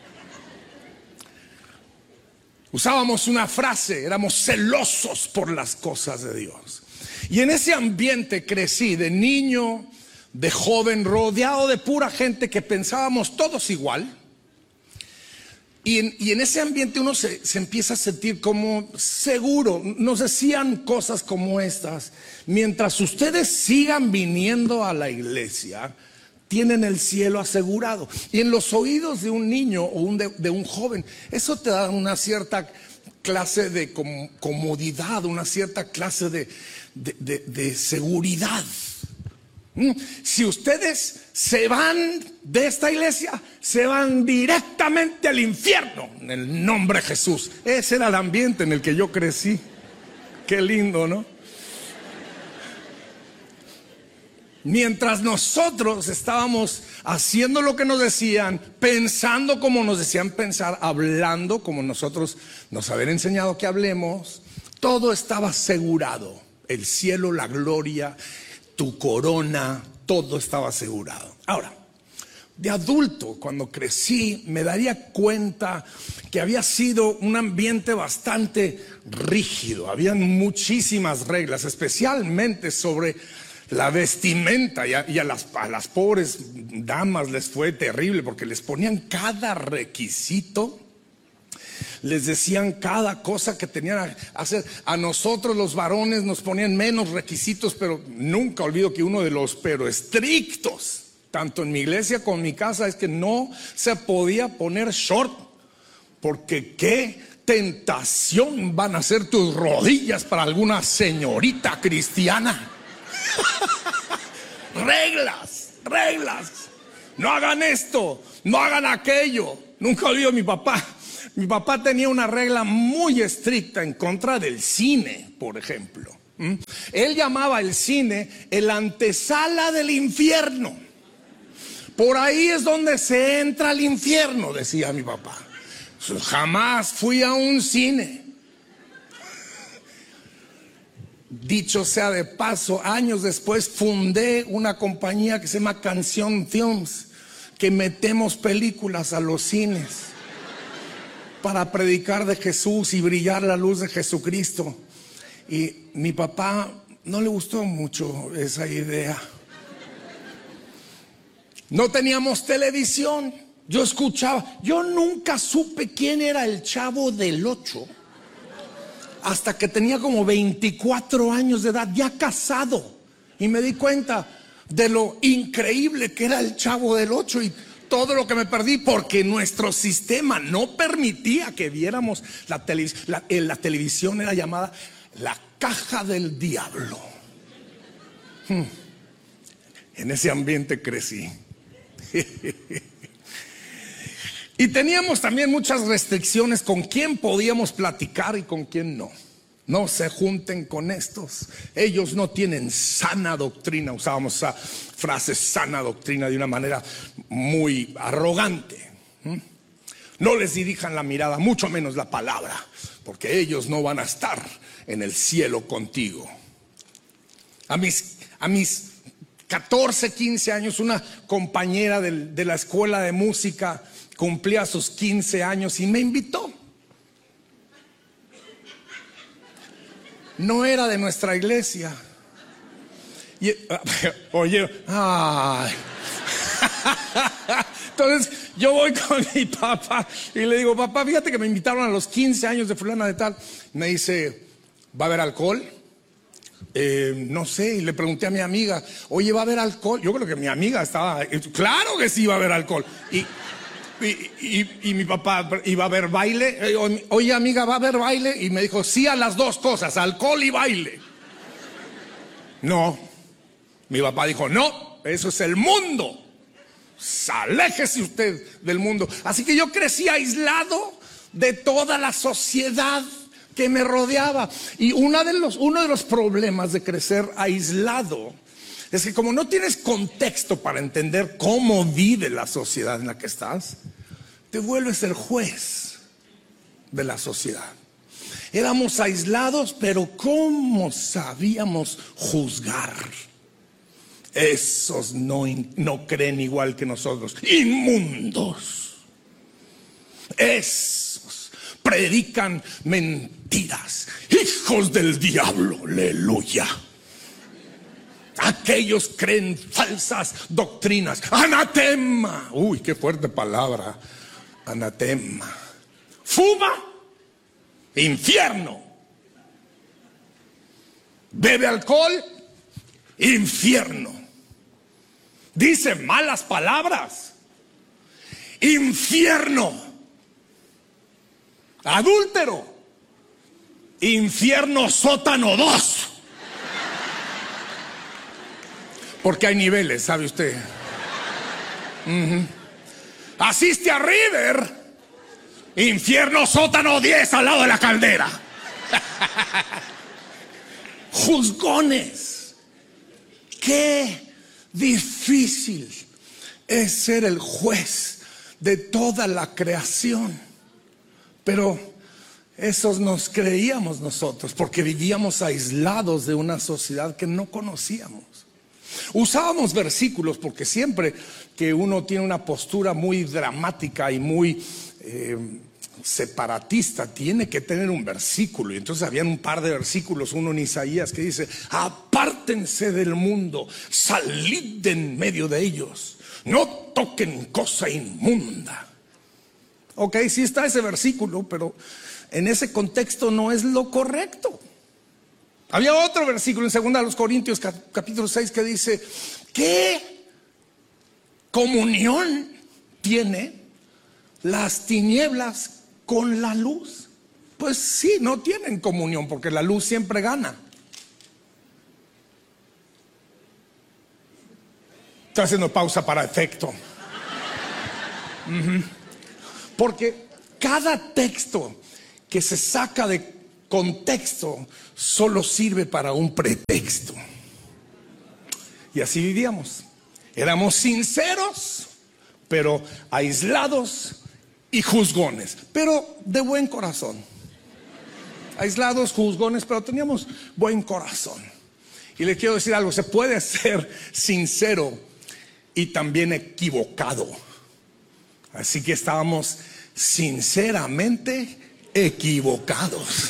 Usábamos una frase: éramos celosos por las cosas de Dios. Y en ese ambiente crecí, de niño, de joven, rodeado de pura gente que pensábamos todos igual. Y en ese ambiente uno se empieza a sentir como seguro. Nos decían cosas como estas: mientras ustedes sigan viniendo a la iglesia, tienen el cielo asegurado. Y en los oídos de un niño o de un joven, eso te da una cierta clase de comodidad, una cierta clase de seguridad. Si ustedes se van de esta iglesia, se van directamente al infierno en el nombre de Jesús. Ese era el ambiente en el que yo crecí. Qué lindo, ¿no? Mientras nosotros estábamos haciendo lo que nos decían, pensando como nos decían pensar, hablando como nosotros nos habían enseñado que hablemos, todo estaba asegurado. El cielo, la gloria, tu corona, todo estaba asegurado. Ahora, de adulto, cuando crecí, me daría cuenta que había sido un ambiente bastante rígido. Habían muchísimas reglas, especialmente sobre la vestimenta, y a las pobres damas les fue terrible porque les ponían cada requisito, les decían cada cosa que tenían que hacer. A nosotros los varones nos ponían menos requisitos, pero nunca olvido que uno de los estrictos, tanto en mi iglesia como en mi casa, es que no se podía poner short, porque qué tentación van a ser tus rodillas para alguna señorita cristiana. Reglas. no hagan esto, no hagan aquello. Nunca olvido a mi papá. Mi papá tenía una regla muy estricta en contra del cine, por ejemplo. Él llamaba el cine el antesala del infierno. Por ahí es donde se entra al infierno, decía mi papá. Jamás fui a un cine. Dicho sea de paso, años después fundé una compañía que se llama Canción Films, que metemos películas a los cines para predicar de Jesús y brillar la luz de Jesucristo. Y mi papá no le gustó mucho esa idea. No teníamos televisión. Yo escuchaba, yo nunca supe quién era el Chavo del Ocho hasta que tenía como 24 años de edad, ya casado, y me di cuenta de lo increíble que era el Chavo del Ocho y todo lo que me perdí porque nuestro sistema no permitía que viéramos la televisión. La televisión era llamada la caja del diablo. En ese ambiente crecí. Y teníamos también muchas restricciones con quién podíamos platicar y con quién no. No se junten con estos. Ellos no tienen sana doctrina. Usábamos esa frase, sana doctrina, de una manera muy arrogante. No les dirijan la mirada, mucho menos la palabra, porque ellos no van a estar en el cielo contigo. A mis 14, 15 años, una compañera de la escuela de música cumplía sus 15 años y me invitó. No era de nuestra iglesia. Y, oye, ay. Entonces yo voy con mi papá y le digo, papá, fíjate que me invitaron a los 15 años de fulana de tal. Me dice, ¿va a haber alcohol? No sé, y le pregunté a mi amiga, oye, ¿va a haber alcohol? Yo creo que mi amiga estaba, claro que sí va a haber alcohol. Y mi papá, ¿iba a haber baile? Oye, amiga, ¿va a haber baile? Y me dijo, sí, a las dos cosas, alcohol y baile. No, mi papá dijo, no, eso es el mundo. Aléjese usted del mundo. Así que yo crecí aislado de toda la sociedad que me rodeaba. Y uno de los problemas de crecer aislado es que como no tienes contexto para entender cómo vive la sociedad en la que estás, te vuelves el juez de la sociedad. Éramos aislados, pero ¿cómo sabíamos juzgar? Esos no creen igual que nosotros, inmundos. Esos predican mentiras, hijos del diablo, aleluya. Aquellos creen falsas doctrinas, anatema. Uy, qué fuerte palabra, anatema. Fuma, infierno. Bebe alcohol, infierno. Dice malas palabras, infierno. Adúltero, infierno sótano 2. Porque hay niveles, ¿sabe usted? Asiste a River, infierno sótano 10 al lado de la caldera. Juzgones. Qué difícil es ser el juez de toda la creación. Pero esos nos creíamos nosotros porque vivíamos aislados de una sociedad que no conocíamos. Usábamos versículos porque siempre que uno tiene una postura muy dramática y muy separatista, tiene que tener un versículo. Y entonces habían un par de versículos, uno en Isaías que dice, apártense del mundo, salid de en medio de ellos, no toquen cosa inmunda. Ok, sí está ese versículo, pero en ese contexto no es lo correcto. Había otro versículo en 2 Corintios capítulo 6 que dice, ¿qué comunión tiene las tinieblas con la luz? Pues sí, no tienen comunión porque la luz siempre gana. Estoy haciendo pausa para efecto. Porque cada texto que se saca de contexto solo sirve para un pretexto. Y así vivíamos. Éramos sinceros, pero aislados y juzgones, pero de buen corazón. Aislados, juzgones, pero teníamos buen corazón. Y le quiero decir algo: se puede ser sincero y también equivocado. Así que estábamos sinceramente equivocados.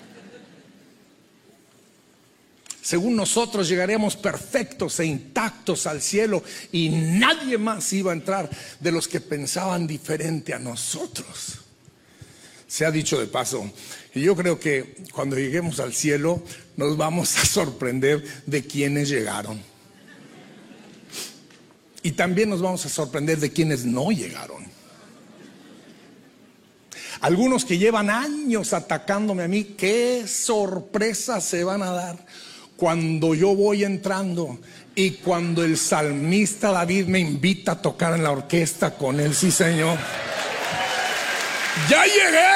Según nosotros llegaríamos perfectos e intactos al cielo y nadie más iba a entrar de los que pensaban diferente a nosotros. Se ha dicho de paso, y yo creo que cuando lleguemos al cielo nos vamos a sorprender de quienes llegaron. Y también nos vamos a sorprender de quienes no llegaron. Algunos que llevan años atacándome a mí, qué sorpresa se van a dar cuando yo voy entrando y cuando el salmista David me invita a tocar en la orquesta con él. Sí, Señor, ¡ya llegué!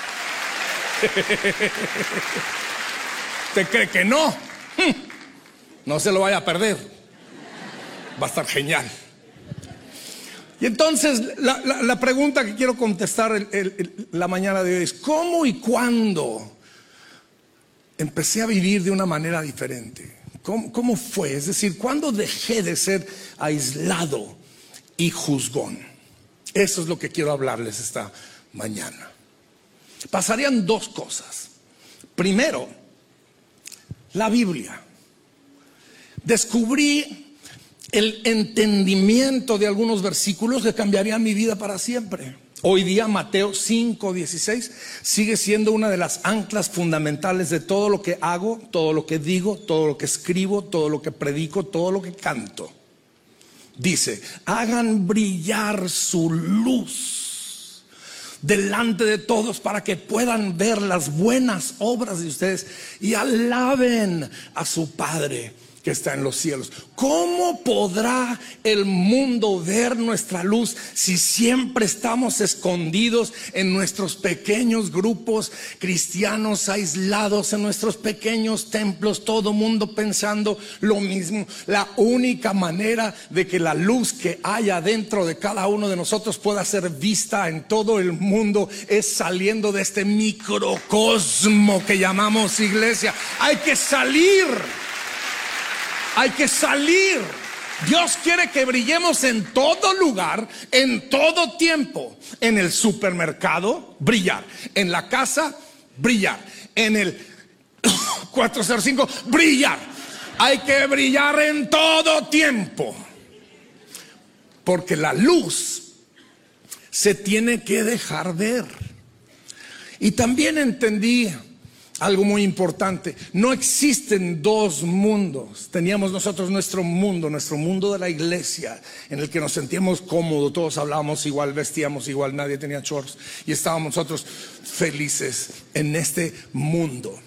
¿Te cree que no? No se lo vaya a perder. Va a estar genial. Y entonces la pregunta que quiero contestar la mañana de hoy es: ¿cómo y cuándo empecé a vivir de una manera diferente? ¿Cómo fue? Es decir, ¿cuándo dejé de ser aislado y juzgón? Eso es lo que quiero hablarles esta mañana. Pasarían dos cosas. Primero, la Biblia. Descubrí el entendimiento de algunos versículos que cambiarían mi vida para siempre. Hoy día Mateo 5:16 sigue siendo una de las anclas fundamentales de todo lo que hago, todo lo que digo, todo lo que escribo, todo lo que predico, todo lo que canto. Dice: hagan brillar su luz delante de todos para que puedan ver las buenas obras de ustedes y alaben a su Padre que está en los cielos. ¿Cómo podrá el mundo ver nuestra luz si siempre estamos escondidos en nuestros pequeños grupos cristianos, aislados en nuestros pequeños templos, todo mundo pensando lo mismo? La única manera de que la luz que haya dentro de cada uno de nosotros pueda ser vista en todo el mundo es saliendo de este microcosmo que llamamos iglesia. Hay que salir. Hay que salir. Dios quiere que brillemos en todo lugar, en todo tiempo. En el supermercado, brillar. En la casa, brillar. En el 405, brillar. Hay que brillar en todo tiempo. Porque la luz se tiene que dejar ver. Y también entendí algo muy importante: no existen dos mundos. Teníamos nosotros nuestro mundo de la iglesia, en el que nos sentíamos cómodos, todos hablábamos igual, vestíamos igual, nadie tenía shorts y estábamos nosotros felices en este mundo.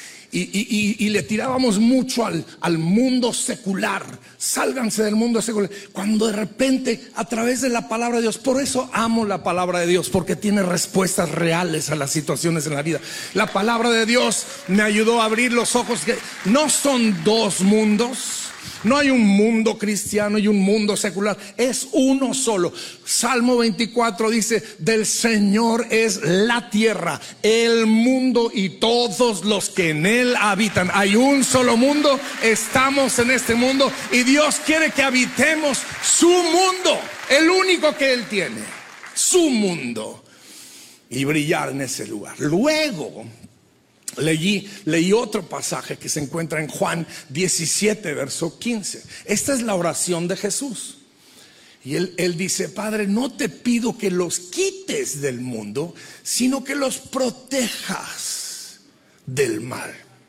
Y le tirábamos mucho al mundo secular. Sálganse del mundo secular. Cuando de repente, a través de la palabra de Dios, por eso amo la palabra de Dios, porque tiene respuestas reales a las situaciones en la vida. La palabra de Dios me ayudó a abrir los ojos, que no son dos mundos. No hay un mundo cristiano y un mundo secular, es uno solo. Salmo 24 dice: del Señor es la tierra, el mundo y todos los que en él habitan. Hay un solo mundo, estamos en este mundo y Dios quiere que habitemos su mundo, el único que él tiene, su mundo, y brillar en ese lugar. Luego leí otro pasaje que se encuentra en Juan 17, verso 15. Esta es la oración de Jesús. Y él dice: Padre, no te pido que los quites del mundo, sino que los protejas del mal.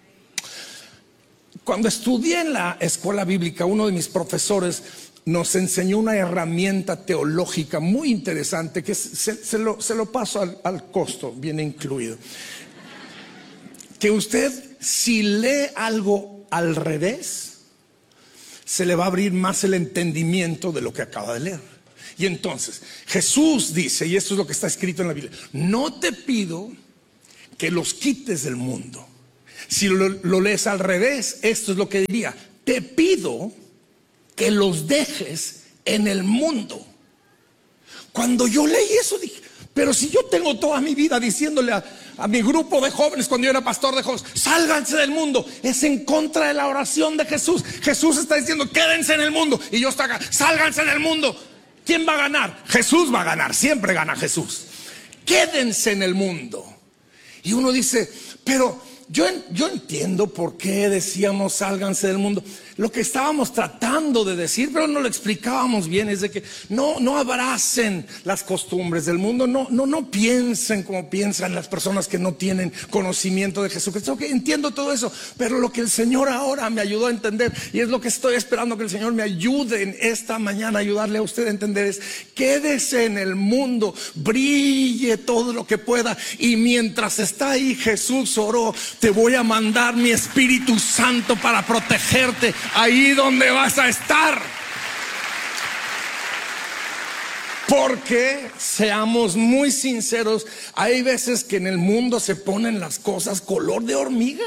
Cuando estudié en la escuela bíblica, uno de mis profesores nos enseñó una herramienta teológica muy interesante que se lo paso al costo, viene incluido. Que usted, si lee algo al revés, se le va a abrir más el entendimiento de lo que acaba de leer. Y entonces Jesús dice, y esto es lo que está escrito en la Biblia: no te pido que los quites del mundo. Si lo lees al revés, esto es lo que diría: te pido que los dejes en el mundo. Cuando yo leí eso dije, pero si yo tengo toda mi vida diciéndole a mi grupo de jóvenes, cuando yo era pastor de jóvenes, sálganse del mundo, es en contra de la oración de Jesús. Jesús está diciendo, quédense en el mundo, y yo estoy acá, sálganse del mundo. ¿Quién va a ganar? Jesús va a ganar, siempre gana Jesús. Quédense en el mundo. Y uno dice, pero yo entiendo por qué decíamos sálganse del mundo. Lo que estábamos tratando de decir, pero no lo explicábamos bien, es de que no abracen las costumbres del mundo, no piensen como piensan las personas que no tienen conocimiento de Jesucristo. Okay, entiendo todo eso, pero lo que el Señor ahora me ayudó a entender, y es lo que estoy esperando que el Señor me ayude en esta mañana a ayudarle a usted a entender, es: quédese en el mundo, brille todo lo que pueda, y mientras está ahí, Jesús oró, te voy a mandar mi Espíritu Santo para protegerte ahí donde vas a estar. Porque, seamos muy sinceros, hay veces que en el mundo se ponen las cosas color de hormiga,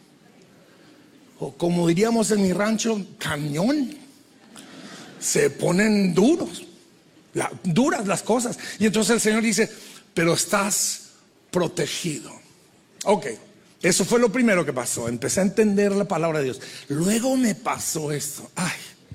o como diríamos en mi rancho, cañón. Se ponen duras las cosas. Y entonces el Señor dice, pero estás protegido. Ok, eso fue lo primero que pasó. Empecé a entender la palabra de Dios. Luego me pasó esto. Ay.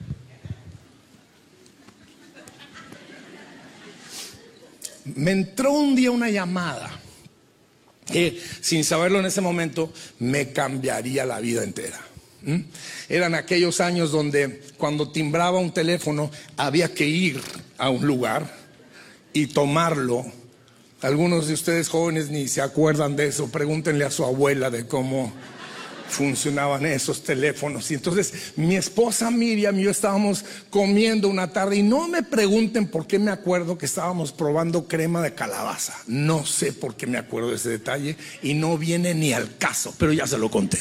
Me entró un día una llamada que, sin saberlo en ese momento, me cambiaría la vida entera. Eran aquellos años donde cuando timbraba un teléfono había que ir a un lugar y tomarlo. Algunos de ustedes jóvenes ni se acuerdan de eso. Pregúntenle a su abuela de cómo funcionaban esos teléfonos. Y entonces mi esposa Miriam y yo estábamos comiendo una tarde, y no me pregunten por qué me acuerdo que estábamos probando crema de calabaza. No sé por qué me acuerdo de ese detalle y no viene ni al caso, pero ya se lo conté.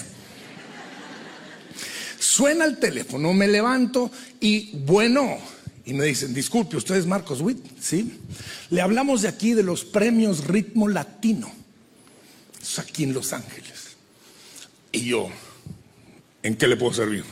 Suena el teléfono, me levanto y y me dicen, disculpe, ¿usted es Marcos Witt? Sí. Le hablamos de aquí, de los premios Ritmo Latino. Es aquí en Los Ángeles. Y yo, ¿en qué le puedo servir?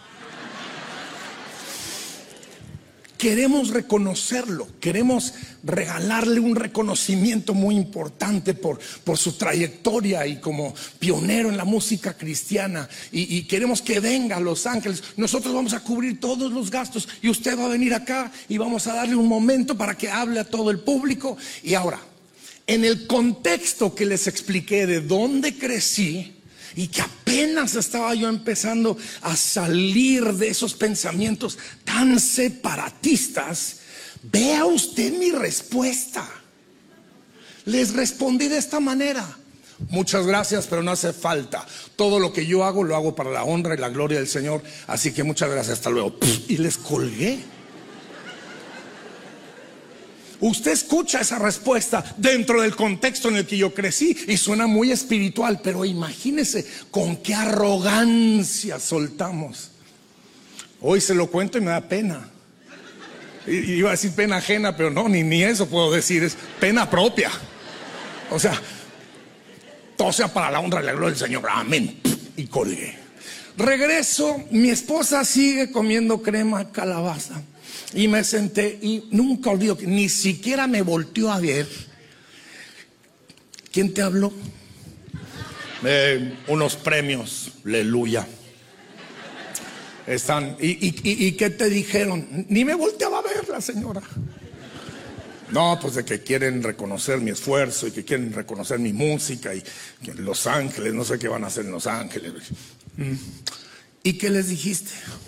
Queremos reconocerlo, queremos regalarle un reconocimiento muy importante por su trayectoria y como pionero en la música cristiana, y queremos que venga a Los Ángeles. Nosotros vamos a cubrir todos los gastos y usted va a venir acá y vamos a darle un momento para que hable a todo el público. Y ahora, en el contexto que les expliqué de dónde crecí y que apenas estaba yo empezando a salir de esos pensamientos tan separatistas, vea usted mi respuesta. Les respondí de esta manera: muchas gracias, pero no hace falta. Todo lo que yo hago, lo hago para la honra y la gloria del Señor. Así que muchas gracias, hasta luego. Y les colgué. Usted escucha esa respuesta dentro del contexto en el que yo crecí y suena muy espiritual, pero imagínese con qué arrogancia soltamos. Hoy se lo cuento y me da pena. Iba a decir pena ajena, pero no, ni eso puedo decir, es pena propia. O sea, todo sea para la honra y la gloria del Señor, amén. Y colgué. Regreso, mi esposa sigue comiendo crema de calabaza. Y me senté y nunca olvido que ni siquiera me volteó a ver. ¿Quién te habló? Unos premios, aleluya. Están, ¿y qué te dijeron? Ni me volteaba a ver la señora. No, pues de que quieren reconocer mi esfuerzo y que quieren reconocer mi música, y que en Los Ángeles, no sé qué van a hacer en Los Ángeles. ¿Y qué les dijiste?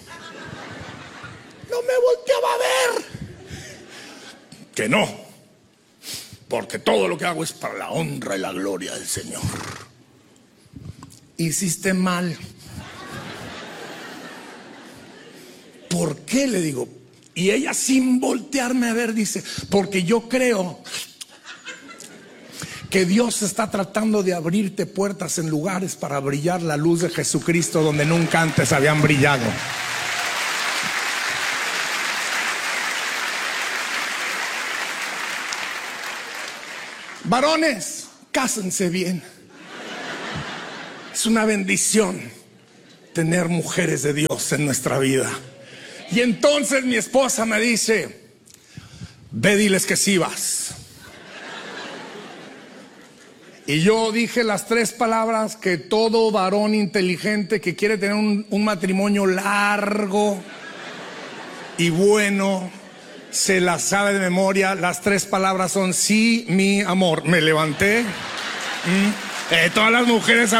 No me volteaba a ver. Que no, porque todo lo que hago es para la honra y la gloria del Señor. Hiciste mal. ¿Por qué? Le digo. Y ella, sin voltearme a ver, dice: porque yo creo que Dios está tratando de abrirte puertas en lugares para brillar la luz de Jesucristo donde nunca antes habían brillado. Varones, cásense bien. Es una bendición tener mujeres de Dios en nuestra vida. Y entonces mi esposa me dice, ve, diles que sí vas. Y yo dije las 3 palabras que todo varón inteligente que quiere tener un matrimonio largo y bueno se las sabe de memoria. Las 3 palabras son: sí, mi amor. Me levanté. Todas las mujeres